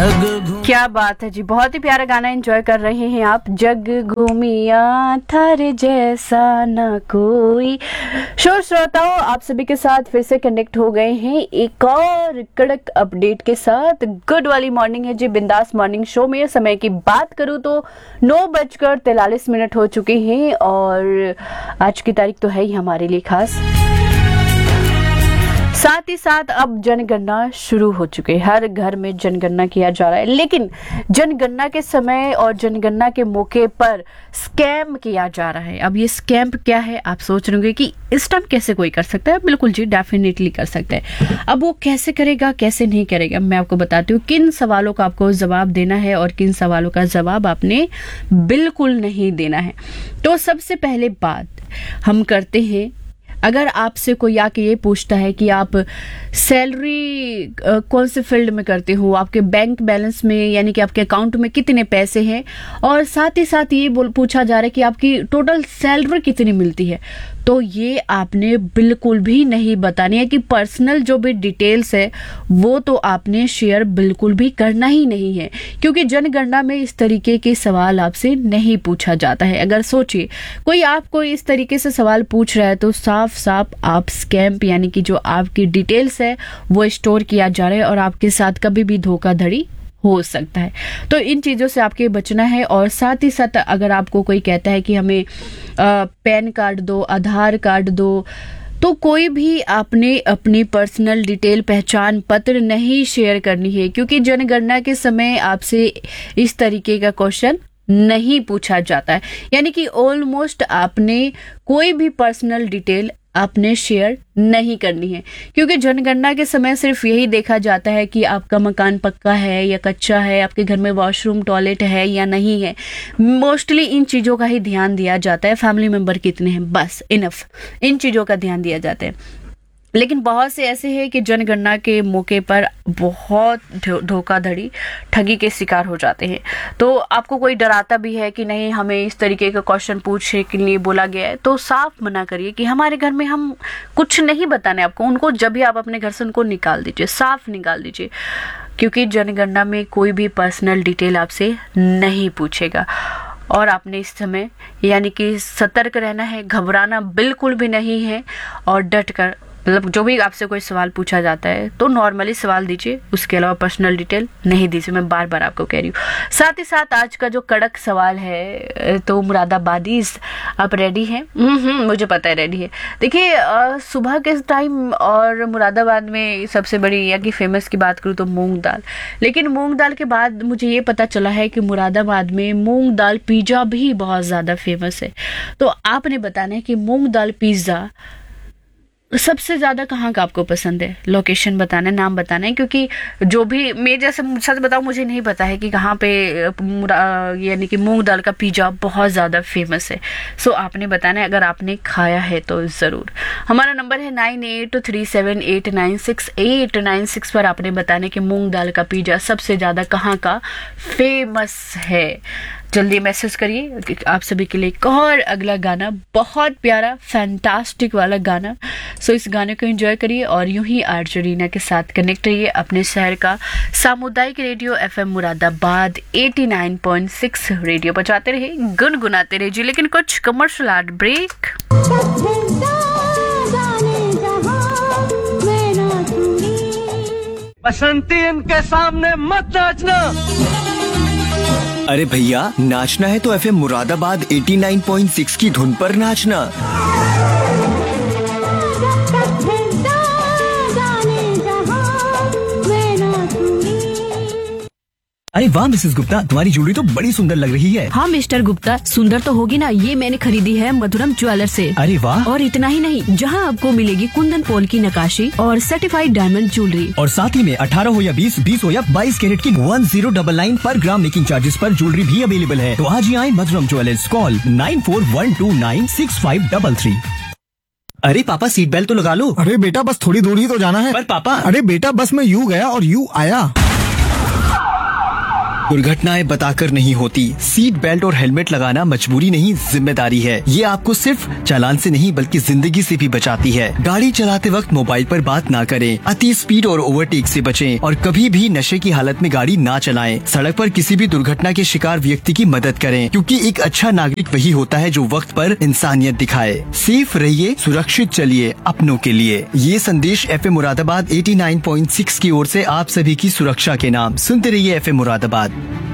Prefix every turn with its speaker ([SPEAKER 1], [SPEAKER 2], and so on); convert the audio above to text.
[SPEAKER 1] क्या बात है जी, बहुत ही प्यारा गाना एंजॉय कर रहे हैं आप। जग घूमिया थारे जैसा ना कोई। श्रोताओं, आप सभी के साथ फिर से कनेक्ट हो गए हैं एक और कड़क अपडेट के साथ। गुड वाली मॉर्निंग है जी, बिंदास मॉर्निंग शो में। समय की बात करूं तो 9:43 हो चुके हैं और आज की तारीख तो है ही हमारे लिए खास। साथ ही साथ अब जनगणना शुरू हो चुके हैं। हर घर में जनगणना किया जा रहा है, लेकिन जनगणना के समय और जनगणना के मौके पर स्कैम किया जा रहा है। अब ये स्कैम क्या है, आप सोच रहे होंगे कि इस टाइम कैसे कोई कर सकता है। बिल्कुल जी, डेफिनेटली कर सकता है। अब वो कैसे करेगा, कैसे नहीं करेगा, मैं आपको बताती हूँ। किन सवालों का आपको जवाब देना है और किन सवालों का जवाब आपने बिल्कुल नहीं देना है। तो सबसे पहले बात हम करते हैं, अगर आपसे कोई आके ये पूछता है कि आप सैलरी कौन से फील्ड में करते हो, आपके बैंक बैलेंस में यानी कि आपके अकाउंट में कितने पैसे हैं, और साथ ही साथ ये पूछा जा रहा है कि आपकी टोटल सैलरी कितनी मिलती है, तो ये आपने बिल्कुल भी नहीं बतानी है। कि पर्सनल जो भी डिटेल्स है वो तो आपने शेयर बिल्कुल भी करना ही नहीं है, क्योंकि जनगणना में इस तरीके के सवाल आपसे नहीं पूछा जाता है। अगर सोचिए कोई आपको इस तरीके से सवाल पूछ रहा है तो साफ साफ आप स्कैम यानी कि जो आपकी डिटेल्स है वो स्टोर किया जा रहा है और आपके साथ कभी भी धोखाधड़ी हो सकता है। तो इन चीज़ों से आपके बचना है। और साथ ही साथ अगर आपको कोई कहता है कि हमें पैन कार्ड दो, आधार कार्ड दो, तो कोई भी आपने अपनी पर्सनल डिटेल, पहचान पत्र नहीं शेयर करनी है, क्योंकि जनगणना के समय आपसे इस तरीके का क्वेश्चन नहीं पूछा जाता है। यानी कि ऑलमोस्ट आपने कोई भी पर्सनल डिटेल आपने शेयर नहीं करनी है, क्योंकि जनगणना के समय सिर्फ यही देखा जाता है कि आपका मकान पक्का है या कच्चा है, आपके घर में वॉशरूम टॉयलेट है या नहीं है। मोस्टली इन चीज़ों का ही ध्यान दिया जाता है। फैमिली मेंबर कितने हैं, बस इनफ, इन चीज़ों का ध्यान दिया जाता है। लेकिन बहुत से ऐसे हैं कि जनगणना के मौके पर बहुत धोखाधड़ी, ठगी के शिकार हो जाते हैं। तो आपको कोई डराता भी है कि नहीं हमें इस तरीके का क्वेश्चन पूछने के लिए बोला गया है, तो साफ मना करिए कि हमारे घर में हम कुछ नहीं बताने आपको। उनको जब भी आप अपने घर से उनको निकाल दीजिए, साफ निकाल दीजिए, क्योंकि जनगणना में कोई भी पर्सनल डिटेल आपसे नहीं पूछेगा। और आपने इस समय यानी कि सतर्क रहना है, घबराना बिल्कुल भी नहीं है और डट कर, मतलब जो भी आपसे कोई सवाल पूछा जाता है तो नॉर्मली सवाल दीजिए, उसके अलावा पर्सनल डिटेल नहीं दीजिए। मैं बार बार आपको कह रही हूँ। साथ ही साथ आज का जो कड़क सवाल है, तो मुरादाबादीज आप रेडी हैं? मुझे पता है रेडी है। देखिए सुबह के टाइम और मुरादाबाद में सबसे बड़ी या कि फेमस की बात करूँ तो मूंग दाल, लेकिन मूंग दाल के बाद मुझे ये पता चला है कि मुरादाबाद में मूंग दाल पिज़्ज़ा भी बहुत ज़्यादा फेमस है। तो आपने बताना है कि मूंग दाल पिज़्ज़ा सबसे ज्यादा कहाँ का आपको पसंद है। लोकेशन बताना है, नाम बताना है, क्योंकि जो भी मैं जैसे सच बताऊं मुझे नहीं पता है कि कहाँ पे यानी कि मूंग दाल का पिज़्ज़ा बहुत ज़्यादा फेमस है। सो आपने बताना है, अगर आपने खाया है तो ज़रूर। हमारा नंबर है 9837896896 पर आपने बताना है कि मूंग दाल का पिज़्ज़ा सबसे ज़्यादा कहाँ का फेमस है। जल्दी मैसेज करिए। आप सभी के लिए एक और अगला गाना, बहुत प्यारा फैंटास्टिक वाला गाना। सो इस गाने को एंजॉय करिए और यूं ही आरजे रीना के साथ कनेक्ट रहिए अपने शहर का सामुदायिक रेडियो FM मुरादाबाद 89.6 रेडियो बजाते रहे, गुनगुनाते रहे जी। लेकिन कुछ कमर्शियल आर्ट ब्रेक।
[SPEAKER 2] बसंती इनके सामने मत नाचना।
[SPEAKER 3] अरे भैया, नाचना है तो FM मुरादाबाद 89.6 की धुन पर नाचना।
[SPEAKER 4] अरे वाह मिसेस गुप्ता, तुम्हारी ज्वेलरी तो बड़ी सुंदर लग रही है।
[SPEAKER 5] हाँ मिस्टर गुप्ता, सुंदर तो होगी ना, ये मैंने खरीदी है मधुरम ज्वेलर से।
[SPEAKER 4] अरे वाह।
[SPEAKER 5] और इतना ही नहीं, जहाँ आपको मिलेगी कुंदन पोल की नक्काशी और सर्टिफाइड डायमंड ज्वेलरी,
[SPEAKER 4] और साथ ही में 18 हो या 20, 20 हो या 22 कैरेट की 1099 पर ग्राम मेकिंग चार्जेस पर ज्वेलरी भी अवेलेबल है। तो आज ही आए मधुरम ज्वेलर्स। कॉल 9412965533।
[SPEAKER 3] अरे पापा, सीट बेल्ट तो लगा लो।
[SPEAKER 6] अरे बेटा, बस थोड़ी दूर ही तो जाना है।
[SPEAKER 3] पर पापा।
[SPEAKER 6] अरे बेटा, बस मैं यूं गया और यूं आया।
[SPEAKER 3] दुर्घटनाएं बताकर नहीं होती। सीट बेल्ट और हेलमेट लगाना मजबूरी नहीं, जिम्मेदारी है। ये आपको सिर्फ चालान से नहीं बल्कि जिंदगी से भी बचाती है। गाड़ी चलाते वक्त मोबाइल पर बात ना करें, अति स्पीड और ओवरटेक से बचें और कभी भी नशे की हालत में गाड़ी ना चलाएं। सड़क पर किसी भी दुर्घटना के शिकार व्यक्ति की मदद करें, क्योंकि एक अच्छा नागरिक वही होता है जो वक्त पर इंसानियत दिखाए। सेफ रहिए, सुरक्षित चलिए अपनों के लिए। ये संदेश FM मुरादाबाद 89.6 की ओर से आप सभी की सुरक्षा के नाम। सुनते रहिए FM मुरादाबाद।